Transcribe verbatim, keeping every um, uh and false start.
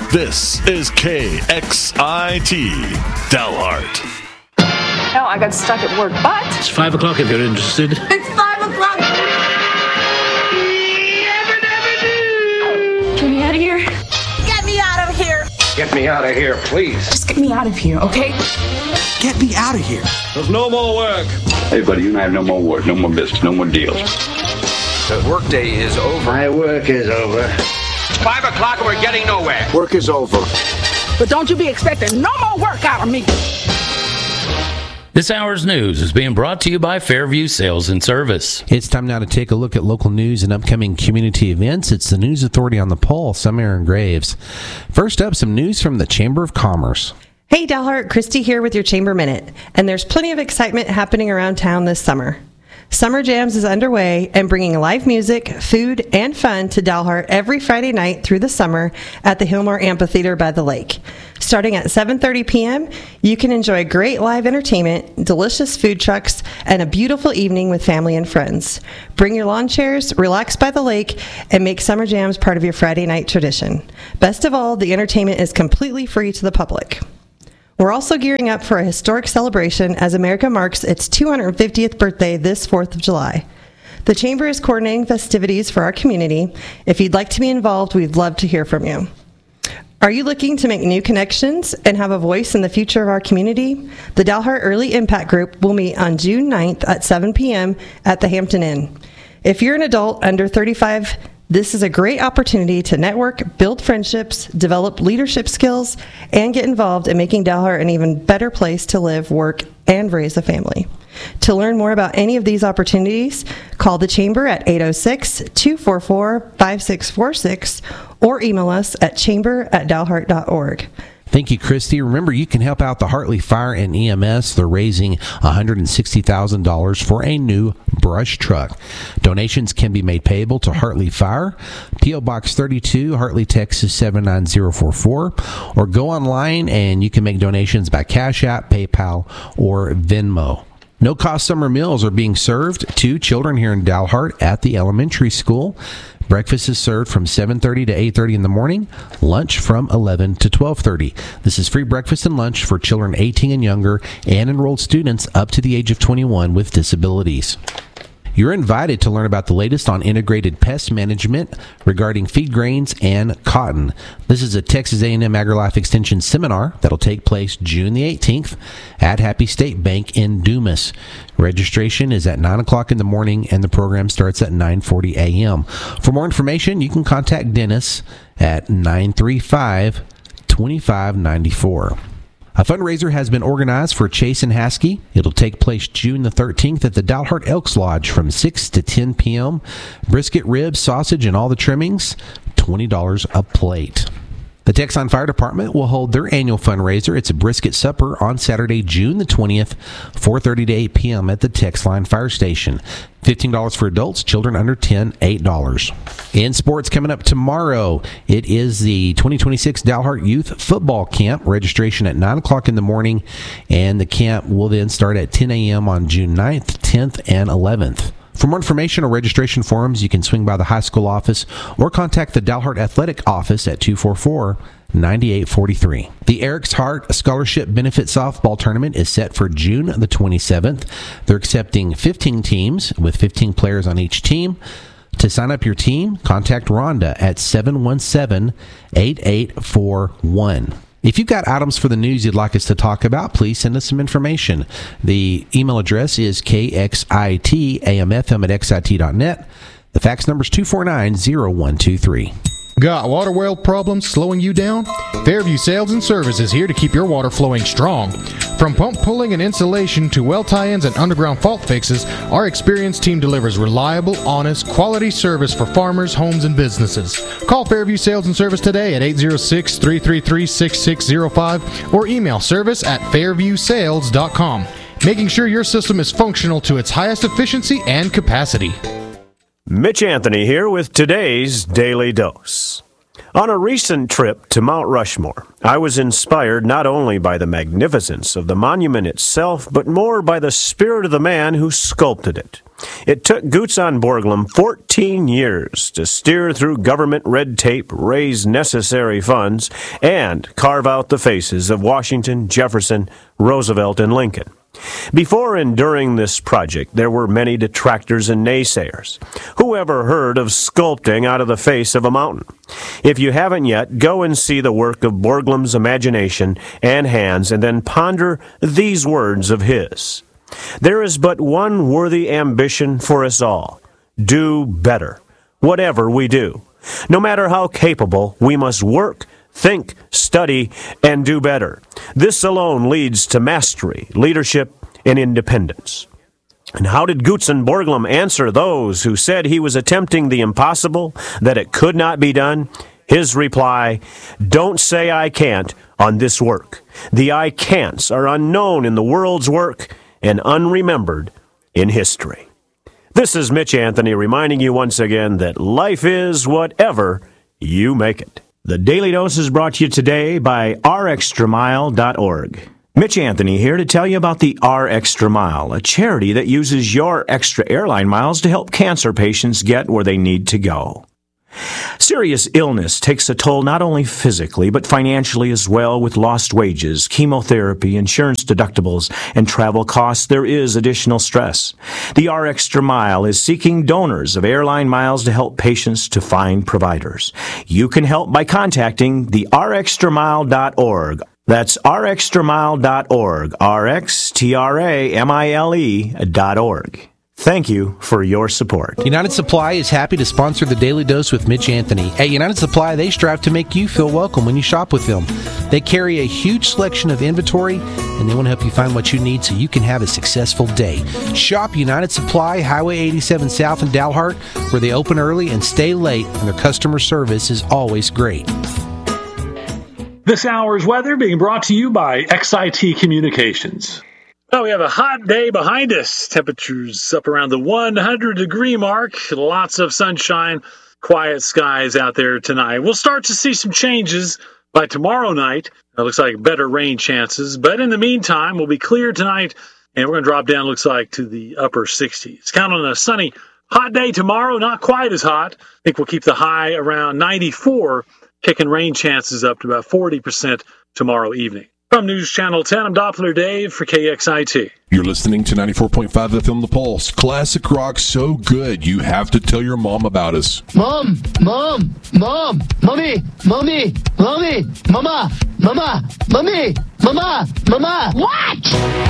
This is K X I T, Dalhart. No, I got stuck at work, but... It's five o'clock if you're interested. It's five o'clock! Get me out of here. Get me out of here. Get me out of here, please. Just get me out of here, okay? Get me out of here. There's no more work. Hey, buddy, you and I have no more work, no more business, no more deals. The workday is over. My work is over. It's five o'clock and we're getting nowhere. Work is over. But don't you be expecting no more work out of me. This hour's news is being brought to you by Fairview Sales and Service. It's time now to take a look at local news and upcoming community events. It's the News Authority on the Pulse. I'm Aaron Graves. First up, some news from the Chamber of Commerce. Hey, Dalhart, Christy here with your Chamber Minute. And there's plenty of excitement happening around town this summer. Summer Jams is underway and bringing live music, food, and fun to Dalhart every Friday night through the summer at the Hillmore Amphitheater by the lake. Starting at seven thirty p.m., you can enjoy great live entertainment, delicious food trucks, and a beautiful evening with family and friends. Bring your lawn chairs, relax by the lake, and make Summer Jams part of your Friday night tradition. Best of all, the entertainment is completely free to the public. We're also gearing up for a historic celebration as America marks its two hundred fiftieth birthday this fourth of July. The Chamber is coordinating festivities for our community. If you'd like to be involved, we'd love to hear from you. Are you looking to make new connections and have a voice in the future of our community? The Dalhart Early Impact Group will meet on June ninth at seven p.m. at the Hampton Inn. If you're an adult under thirty-five, this is a great opportunity to network, build friendships, develop leadership skills, and get involved in making Dalhart an even better place to live, work, and raise a family. To learn more about any of these opportunities, call the Chamber at eight oh six, two four four, five six four six or email us at chamber at dalhart dot org. Thank you, Christy. Remember, you can help out the Hartley Fire and E M S. They're raising one hundred sixty thousand dollars for a new brush truck. Donations can be made payable to Hartley Fire, P O. Box thirty-two, Hartley, Texas seven nine zero four four, or go online and you can make donations by Cash App, PayPal, or Venmo. No-cost summer meals are being served to children here in Dalhart at the elementary school. Breakfast is served from seven thirty to eight thirty in the morning, lunch from eleven to twelve thirty. This is free breakfast and lunch for children eighteen and younger and enrolled students up to the age of twenty-one with disabilities. You're invited to learn about the latest on integrated pest management regarding feed grains and cotton. This is a Texas A and M AgriLife Extension seminar that'll take place June the eighteenth at Happy State Bank in Dumas. Registration is at nine o'clock in the morning and the program starts at nine forty a.m. For more information, you can contact Dennis at nine three five, two five nine four. A fundraiser has been organized for Chase and Haskey. It'll take place June the thirteenth at the Dalhart Elks Lodge from six to ten p.m. Brisket, ribs, sausage, and all the trimmings, twenty dollars a plate. The Texon Fire Department will hold their annual fundraiser. It's a brisket supper on Saturday, June the twentieth, four thirty to eight p.m. at the Texline Fire Station. fifteen dollars for adults, children under ten, eight dollars. In sports coming up tomorrow, it is the twenty twenty-six Dalhart Youth Football Camp. Registration at nine o'clock in the morning, and the camp will then start at ten a.m. on June ninth, tenth, and eleventh. For more information or registration forms, you can swing by the high school office or contact the Dalhart Athletic Office at two four four, nine eight four three. The Eric's Hart Scholarship Benefit Softball Tournament is set for June the twenty-seventh. They're accepting fifteen teams with fifteen players on each team. To sign up your team, contact Rhonda at seven one seven, eight eight four one. If you've got items for the news you'd like us to talk about, please send us some information. The email address is k x i t a m f m at x i t dot net. The fax number is two four nine, zero one two three. Got water well problems slowing you down? Fairview Sales and Service is here to keep your water flowing strong. From pump pulling and installation to well tie-ins and underground fault fixes, our experienced team delivers reliable, honest, quality service for farmers, homes, and businesses. Call Fairview Sales and Service today at eight zero six, three three three, six six zero five or email service at fairview sales dot com, making sure your system is functional to its highest efficiency and capacity. Mitch Anthony here with today's Daily Dose. On a recent trip to Mount Rushmore, I was inspired not only by the magnificence of the monument itself, but more by the spirit of the man who sculpted it. It took Gutzon Borglum fourteen years to steer through government red tape, raise necessary funds, and carve out the faces of Washington, Jefferson, Roosevelt, and Lincoln. Before and during this project, there were many detractors and naysayers. Who ever heard of sculpting out of the face of a mountain? If you haven't yet, go and see the work of Borglum's imagination and hands, and then ponder these words of his. There is but one worthy ambition for us all. Do better, whatever we do. No matter how capable, we must work, think, study, and do better. This alone leads to mastery, leadership, and independence. And how did Gutzon Borglum answer those who said he was attempting the impossible, that it could not be done? His reply, "Don't say I can't on this work. The I can'ts are unknown in the world's work and unremembered in history." This is Mitch Anthony reminding you once again that life is whatever you make it. The Daily Dose is brought to you today by R Extra Mile dot org. Mitch Anthony here to tell you about the R Extra Mile, a charity that uses your extra airline miles to help cancer patients get where they need to go. Serious illness takes a toll not only physically, but financially as well. With lost wages, chemotherapy, insurance deductibles, and travel costs, there is additional stress. The R Extra Mile is seeking donors of airline miles to help patients to find providers. You can help by contacting the R Extra Mile dot org. That's R Extra Mile dot org, R X T R A M I L E dot org. Thank you for your support. United Supply is happy to sponsor the Daily Dose with Mitch Anthony. At United Supply, they strive to make you feel welcome when you shop with them. They carry a huge selection of inventory, and they want to help you find what you need so you can have a successful day. Shop United Supply, Highway eighty-seven South in Dalhart, where they open early and stay late, and their customer service is always great. This hour's weather being brought to you by X I T Communications. Oh, we have a hot day behind us. Temperatures up around the one hundred degree mark. Lots of sunshine, quiet skies out there tonight. We'll start to see some changes by tomorrow night. It looks like better rain chances. But in the meantime, we'll be clear tonight, and we're going to drop down, looks like, to the upper sixties. Count on a sunny, hot day tomorrow. Not quite as hot. I think we'll keep the high around ninety-four, kicking rain chances up to about forty percent tomorrow evening. From News Channel ten, I'm Doppler Dave for K X I T. You're listening to ninety-four point five F M The Pulse. Classic rock so good, you have to tell your mom about us. Mom, mom, mom, mommy, mommy, mommy, mama, mama, mommy, mama, mama. What?